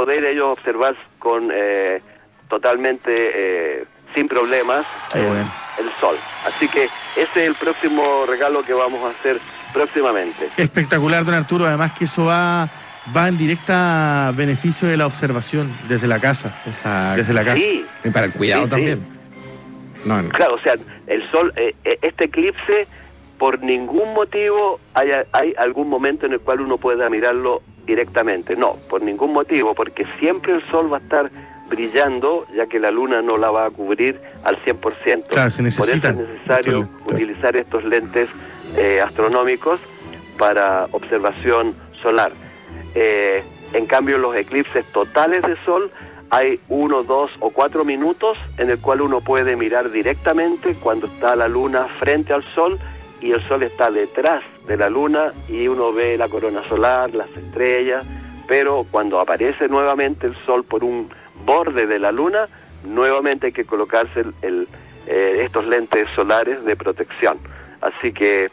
poder ellos observar con totalmente sin problemas el sol. Así que ese es el próximo regalo que vamos a hacer próximamente. Espectacular, don Arturo, además que eso va en directa beneficio de la observación desde la casa. Exacto. Desde la casa. Sí. Y para el cuidado también. Sí. No. Claro, o sea, el sol, este eclipse, por ningún motivo hay algún momento en el cual uno pueda mirarlo directamente. No, por ningún motivo, porque siempre el sol va a estar brillando, ya que la luna no la va a cubrir al 100%. Claro, se necesita. Por eso es necesario utilizar estos lentes astronómicos para observación solar. En cambio, los eclipses totales de sol hay 1, 2 o 4 minutos en el cual uno puede mirar directamente cuando está la luna frente al sol y el sol está detrás de la luna y uno ve la corona solar, las estrellas, pero cuando aparece nuevamente el sol por un borde de la luna, nuevamente hay que colocarse estos lentes solares de protección. Así que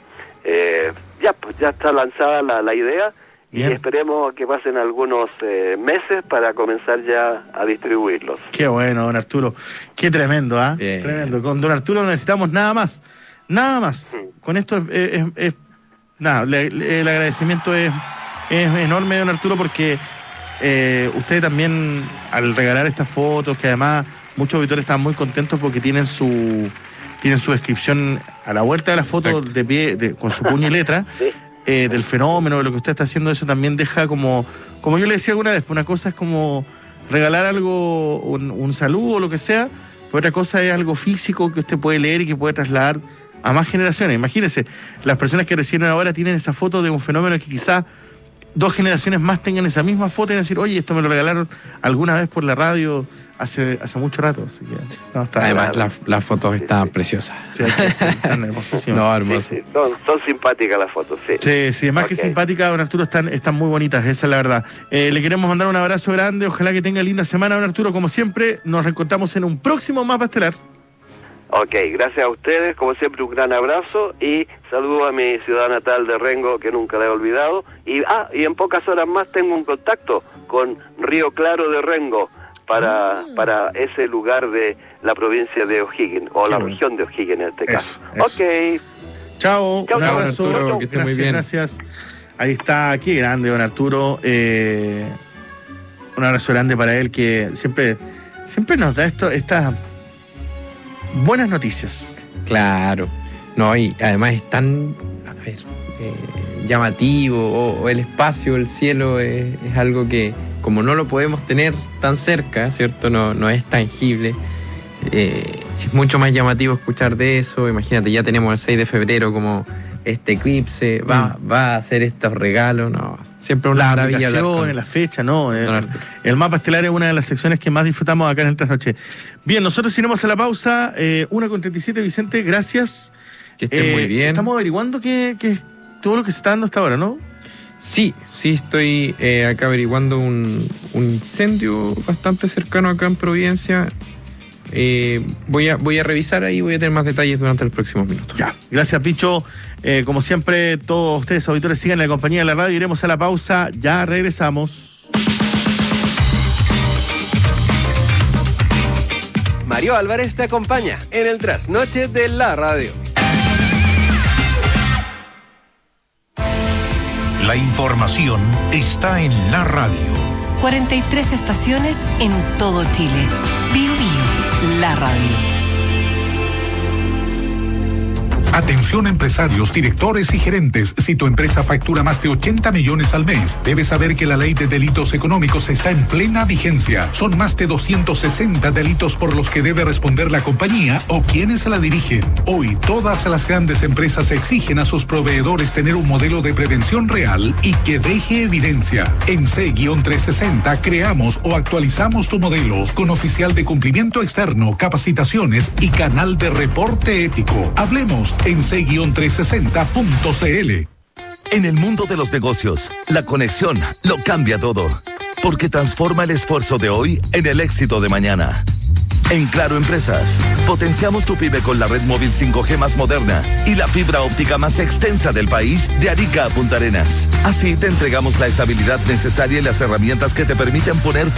ya está lanzada la idea. Bien. Y esperemos que pasen algunos meses para comenzar ya a distribuirlos. Qué bueno, don Arturo. Qué tremendo, ¿ah? Tremendo. Con don Arturo no necesitamos nada más. Nada más. Con esto es nada, el agradecimiento es enorme, don Arturo, porque usted también, al regalar estas fotos, que además muchos auditores están muy contentos porque tienen su descripción a la vuelta de la foto. Exacto. De pie, con su puño y letra. Sí. Del fenómeno, de lo que usted está haciendo, eso también deja como yo le decía alguna vez, una cosa es como regalar algo, un saludo o lo que sea, pero otra cosa es algo físico que usted puede leer y que puede trasladar a más generaciones. Imagínense, las personas que recién ahora tienen esa foto de un fenómeno que quizás 2 generaciones más tengan esa misma foto y decir, oye, esto me lo regalaron alguna vez por la radio hace mucho rato. Así que, además las fotos están preciosas. Sí, están hermosísimas. No, hermosas. Sí. Son simpáticas las fotos, sí. Sí, además que simpáticas, don Arturo, están muy bonitas, esa es la verdad. Le queremos mandar un abrazo grande, ojalá que tenga linda semana, don Arturo. Como siempre, nos reencontramos en un próximo Mapa Estelar. Ok, gracias a ustedes, como siempre un gran abrazo y saludo a mi ciudad natal de Rengo, que nunca la he olvidado, y en pocas horas más tengo un contacto con Río Claro de Rengo para ese lugar de la provincia de O'Higgins, o la región de O'Higgins en este caso. Eso. Ok. Chao, un abrazo, Arturo, que esté muy bien. Gracias. Ahí está, qué grande, don Arturo. Un abrazo grande para él, que siempre nos da estas buenas noticias. Claro. No, y además es tan, llamativo, o el espacio, el cielo, es algo que, como no lo podemos tener tan cerca, ¿cierto? No es tangible. Es mucho más llamativo escuchar de eso. Imagínate, ya tenemos el 6 de febrero como este eclipse, va a hacer estos regalos, no, siempre una maravilla. La fecha, ¿no? El Mapa Estelar es una de las secciones que más disfrutamos acá en el Trasnoche. Bien, nosotros iremos a la pausa, 1:37, Vicente, gracias. Que estén muy bien. Estamos averiguando que todo lo que se está dando hasta ahora, ¿no? Sí, estoy acá averiguando un incendio bastante cercano acá en Providencia. Voy a revisar ahí, voy a tener más detalles durante los próximos minutos. Ya, gracias, Bicho. Como siempre, todos ustedes, auditores, sigan en la compañía de la radio. Iremos a la pausa, ya regresamos. Mario Álvarez te acompaña en el Trasnoche de la Radio. La información está en la radio. 43 estaciones en todo Chile. Bio Bio, la radio. Atención empresarios, directores y gerentes. Si tu empresa factura más de 80 millones al mes, debes saber que la ley de delitos económicos está en plena vigencia. Son más de 260 delitos por los que debe responder la compañía o quienes la dirigen. Hoy, todas las grandes empresas exigen a sus proveedores tener un modelo de prevención real y que deje evidencia. En C-360 creamos o actualizamos tu modelo con oficial de cumplimiento externo, capacitaciones y canal de reporte ético. Hablemos en c-360.cl. En el mundo de los negocios, la conexión lo cambia todo, porque transforma el esfuerzo de hoy en el éxito de mañana. En Claro Empresas, potenciamos tu pyme con la red móvil 5G más moderna y la fibra óptica más extensa del país, de Arica a Punta Arenas. Así te entregamos la estabilidad necesaria y las herramientas que te permiten poner